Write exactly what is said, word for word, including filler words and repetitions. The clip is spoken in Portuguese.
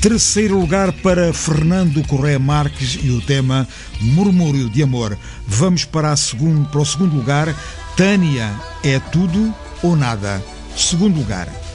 Terceiro lugar para Fernando Correia Marques e o tema Murmúrio de Amor. Vamos para, a segundo, para o segundo lugar, Tânia, É Tudo ou Nada. Segundo lugar.